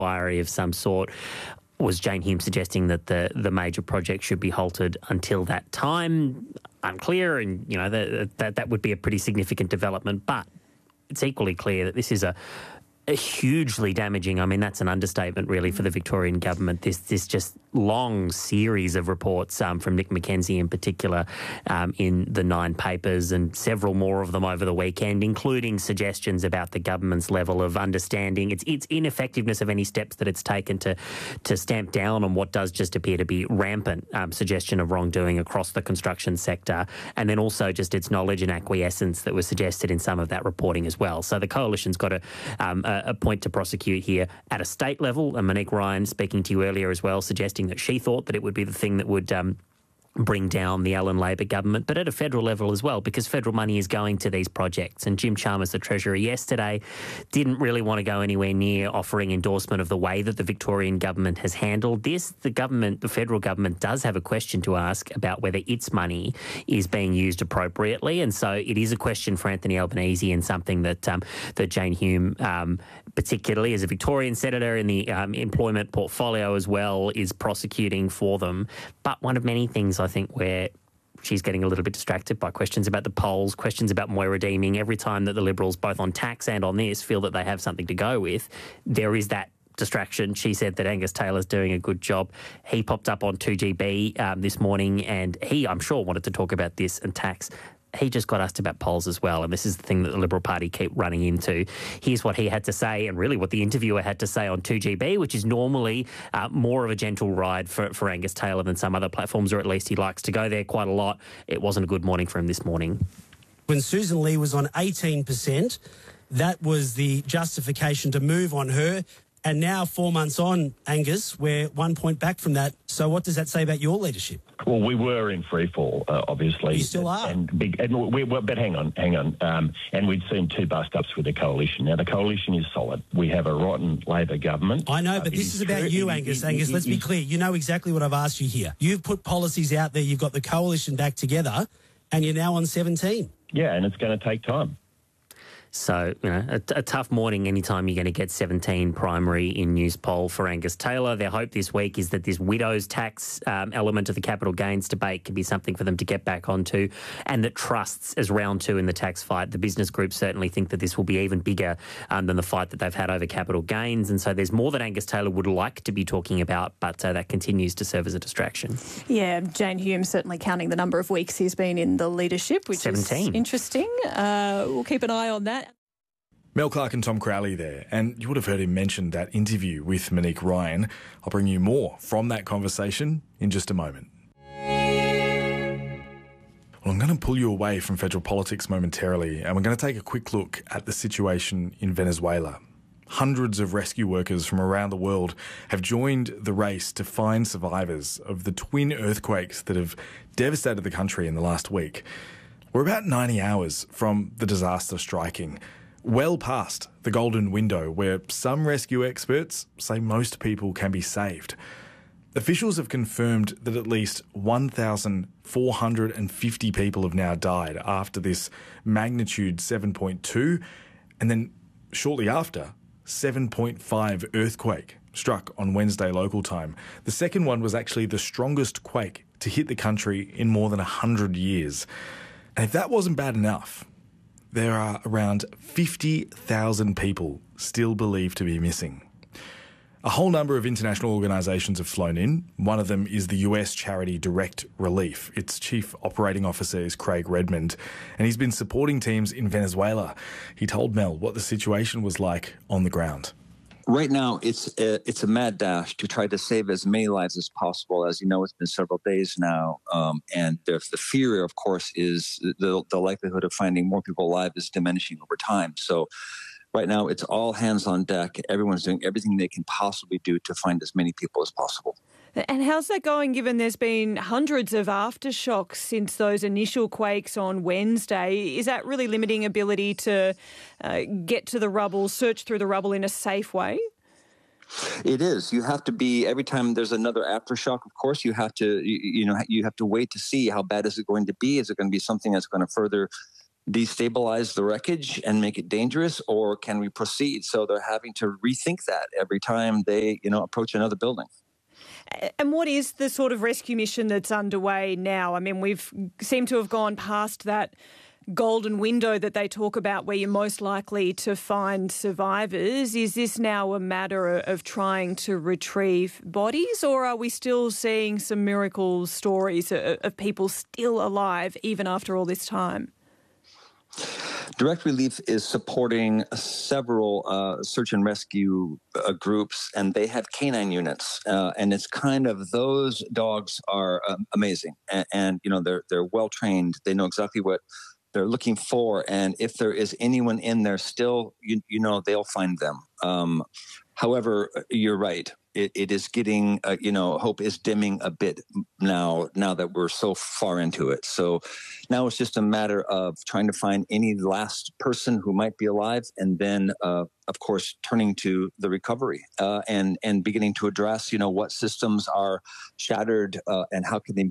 inquiry of some sort. Was Jane Hume suggesting that the major project should be halted until that time? Unclear, and that would be a pretty significant development. But it's equally clear that this is a hugely damaging, I mean, that's an understatement really for the Victorian government. This just long series of reports from Nick Mackenzie in particular in the 9 papers, and several more of them over the weekend, including suggestions about the government's level of understanding, its ineffectiveness of any steps that it's taken to stamp down on what does just appear to be rampant suggestion of wrongdoing across the construction sector, and then also just its knowledge and acquiescence that was suggested in some of that reporting as well. So the Coalition's got a point to prosecute here at a state level, and Monique Ryan speaking to you earlier as well, suggesting that she thought that it would be the thing that would bring down the Allen Labor government, but at a federal level as well, because federal money is going to these projects. And Jim Chalmers, the Treasurer, yesterday didn't really want to go anywhere near offering endorsement of the way that the Victorian government has handled this. The federal government does have a question to ask about whether its money is being used appropriately, and so it is a question for Anthony Albanese, and something that Jane Hume, particularly as a Victorian senator in the employment portfolio as well, is prosecuting for them. But one of many things, I think, where she's getting a little bit distracted by questions about the polls, questions about Moira Deeming. Every time that the Liberals, both on tax and on this, feel that they have something to go with, there is that distraction. She said that Angus Taylor's doing a good job. He popped up on 2GB this morning, and he, I'm sure, wanted to talk about this and tax. He just got asked about polls as well, and this is the thing that the Liberal Party keep running into. Here's what he had to say, and really what the interviewer had to say on 2GB, which is normally more of a gentle ride for Angus Taylor than some other platforms, or at least he likes to go there quite a lot. It wasn't a good morning for him this morning. When Susan Lee was on 18%, that was the justification to move on her. And now, 4 months on, Angus, we're 1 point back from that. So what does that say about your leadership? Well, we were in free fall, obviously. You still are. But hang on. And we'd seen 2 bust-ups with the Coalition. Now, the Coalition is solid. We have a rotten Labor government. I know, but this is about you, Angus. Angus, let's be clear. You know exactly what I've asked you here. You've put policies out there. You've got the Coalition back together, and you're now on 17. Yeah, and it's going to take time. So, a tough morning anytime you're going to get 17 primary in Newspoll for Angus Taylor. Their hope this week is that this widows tax element of the capital gains debate can be something for them to get back onto, and that trusts as round 2 in the tax fight. The business groups certainly think that this will be even bigger than the fight that they've had over capital gains, and so there's more that Angus Taylor would like to be talking about, but that continues to serve as a distraction. Yeah, Jane Hume certainly counting the number of weeks he's been in the leadership, which 17. is interesting. We'll keep an eye on that. Mel Clark and Tom Crowley there, and you would have heard him mention that interview with Monique Ryan. I'll bring you more from that conversation in just a moment. Well, I'm going to pull you away from federal politics momentarily, and we're going to take a quick look at the situation in Venezuela. Hundreds of rescue workers from around the world have joined the race to find survivors of the twin earthquakes that have devastated the country in the last week. We're about 90 hours from the disaster striking, well past the golden window where some rescue experts say most people can be saved. Officials have confirmed that at least 1,450 people have now died after this magnitude 7.2, and then shortly after, 7.5 earthquake struck on Wednesday local time. The second one was actually the strongest quake to hit the country in more than 100 years. And if that wasn't bad enough, there are around 50,000 people still believed to be missing. A whole number of international organisations have flown in. One of them is the US charity Direct Relief. Its chief operating officer is Craig Redmond, and he's been supporting teams in Venezuela. He told Mel what the situation was like on the ground. Right now, it's a mad dash to try to save as many lives as possible. As you know, it's been several days now, and the fear, of course, is the likelihood of finding more people alive is diminishing over time. So right now, it's all hands on deck. Everyone's doing everything they can possibly do to find as many people as possible. And how's that going, given there's been hundreds of aftershocks since those initial quakes on Wednesday? Is that really limiting ability to get to the rubble, search through the rubble in a safe way? It is. You have to be, every time there's another aftershock, of course, you have to, you have to wait to see how bad is it going to be. Is it going to be something that's going to further destabilize the wreckage and make it dangerous, or can we proceed? So they're having to rethink that every time they, approach another building. And what is the sort of rescue mission that's underway now? I mean, we've seemed to have gone past that golden window that they talk about where you're most likely to find survivors. Is this now a matter of trying to retrieve bodies, or are we still seeing some miracle stories of people still alive even after all this time? Direct Relief is supporting several search and rescue groups, and they have canine units. And it's kind of, those dogs are amazing. And they're well trained. They know exactly what they're looking for. And if there is anyone in there still, they'll find them. However, you're right. It is getting, hope is dimming a bit now that we're so far into it. So now it's just a matter of trying to find any last person who might be alive, and then, of course, turning to the recovery and beginning to address, what systems are shattered and how can they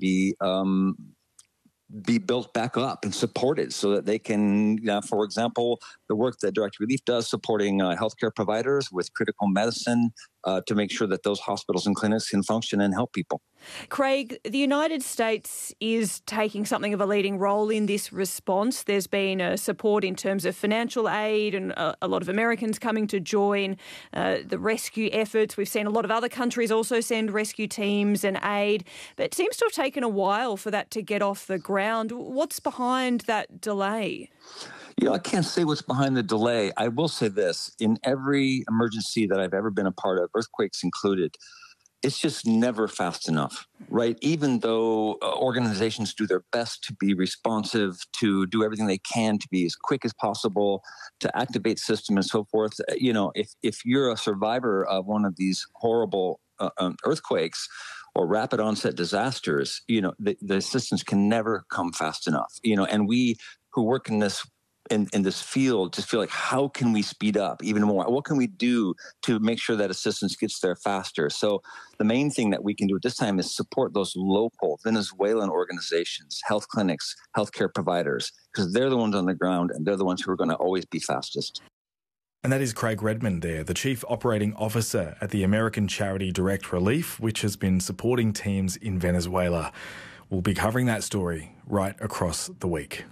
be built back up and supported so that they can, for example, the work that Direct Relief does supporting healthcare providers with critical medicine to make sure that those hospitals and clinics can function and help people. Craig, the United States is taking something of a leading role in this response. There's been support in terms of financial aid and a lot of Americans coming to join the rescue efforts. We've seen a lot of other countries also send rescue teams and aid, but it seems to have taken a while for that to get off the ground. What's behind that delay? I can't say what's behind the delay. I will say this. In every emergency that I've ever been a part of, earthquakes included, it's just never fast enough, right? Even though organizations do their best to be responsive, to do everything they can to be as quick as possible, to activate system and so forth. If you're a survivor of one of these horrible earthquakes or rapid onset disasters, the assistance can never come fast enough. And we who work in this field just feel like, how can we speed up even more? What can we do to make sure that assistance gets there faster? So the main thing that we can do at this time is support those local Venezuelan organizations, health clinics, healthcare providers, because they're the ones on the ground and they're the ones who are going to always be fastest. And that is Craig Redmond there, the Chief Operating Officer at the American charity Direct Relief, which has been supporting teams in Venezuela. We'll be covering that story right across the week.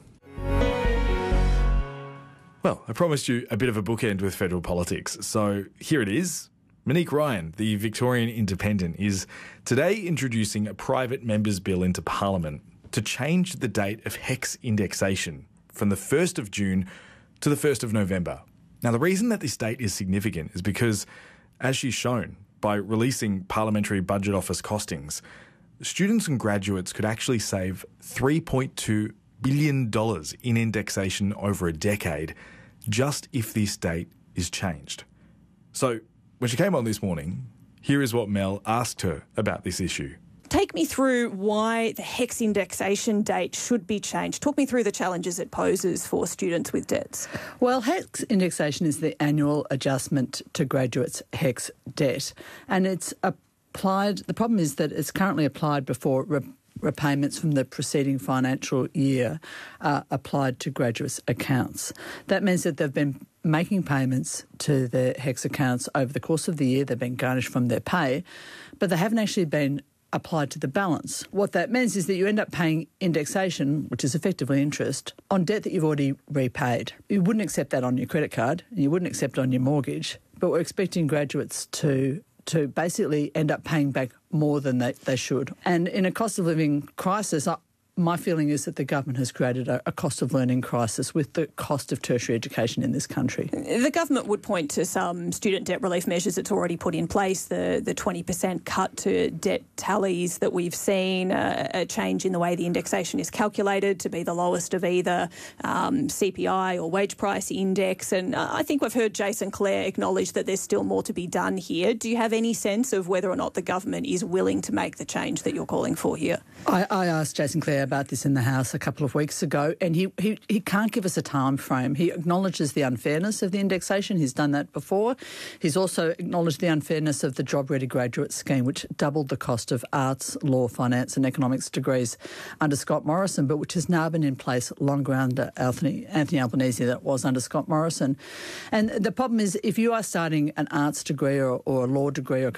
Well, I promised you a bit of a bookend with federal politics, so here it is. Monique Ryan, the Victorian Independent, is today introducing a private member's bill into Parliament to change the date of HECS indexation from the 1st of June to the 1st of November. Now, the reason that this date is significant is because, as she's shown, by releasing Parliamentary Budget Office costings, students and graduates could actually save $3.2 billion in indexation over a decade just if this date is changed. So when she came on this morning, here is what Mel asked her about this issue. Take me through why the HECS indexation date should be changed. Talk me through the challenges it poses for students with debts. Well, HECS indexation is the annual adjustment to graduates' HECS debt, and it's applied. The problem is that it's currently applied before repayments from the preceding financial year are applied to graduates' accounts. That means that they've been making payments to their HECS accounts over the course of the year. They've been garnished from their pay, but they haven't actually been applied to the balance. What that means is that you end up paying indexation, which is effectively interest, on debt that you've already repaid. You wouldn't accept that on your credit card, and you wouldn't accept it on your mortgage, but we're expecting graduates to basically end up paying back more than they should. And in a cost of living crisis, my feeling is that the government has created a cost of learning crisis with the cost of tertiary education in this country. The government would point to some student debt relief measures it's already put in place, the 20% cut to debt tallies that we've seen, a change in the way the indexation is calculated to be the lowest of either CPI or wage price index. And I think we've heard Jason Clare acknowledge that there's still more to be done here. Do you have any sense of whether or not the government is willing to make the change that you're calling for here? I asked Jason Clare about this in the House a couple of weeks ago, and he can't give us a time frame. He acknowledges the unfairness of the indexation. He's done that before. He's also acknowledged the unfairness of the Job-Ready Graduate Scheme, which doubled the cost of arts, law, finance and economics degrees under Scott Morrison, but which has now been in place longer under Anthony Albanese than it was under Scott Morrison. And the problem is, if you are starting an arts degree or a law degree or